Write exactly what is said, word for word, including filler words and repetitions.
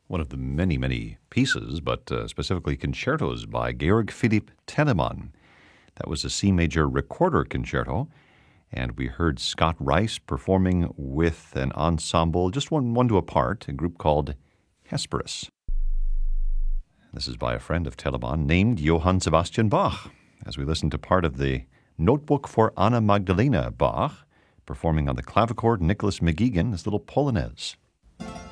one of the many, many pieces, but uh, specifically concertos by Georg Philipp Telemann. That was a C major recorder concerto, and we heard Scott Rice performing with an ensemble, just one, one to a part, a group called Hesperus. This is by a friend of Telemann named Johann Sebastian Bach, as we listen to part of the Notebook for Anna Magdalena Bach, performing on the clavichord Nicholas McGeegan, this little Polonaise.